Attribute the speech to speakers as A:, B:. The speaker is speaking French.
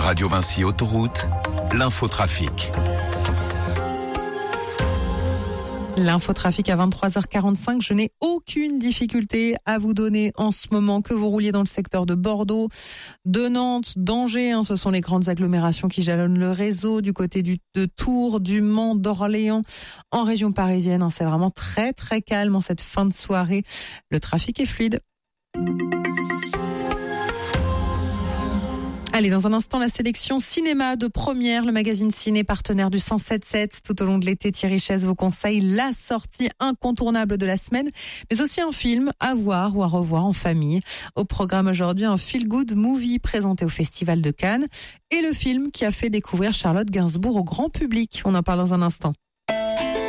A: Radio Vinci Autoroute, l'infotrafic.
B: L'infotrafic à 23h45, je n'ai aucune difficulté à vous donner en ce moment, que vous rouliez dans le secteur de Bordeaux, de Nantes, d'Angers, ce sont les grandes agglomérations qui jalonnent le réseau, du côté de Tours, du Mans, d'Orléans, en région parisienne. C'est vraiment très très calme en cette fin de soirée. Le trafic est fluide. Allez, dans un instant, la sélection cinéma de Première, le magazine ciné partenaire du 107.7. Tout au long de l'été, Thierry Chaise vous conseille la sortie incontournable de la semaine, mais aussi un film à voir ou à revoir en famille. Au programme aujourd'hui, un feel-good movie présenté au Festival de Cannes et le film qui a fait découvrir Charlotte Gainsbourg au grand public. On en parle dans un instant.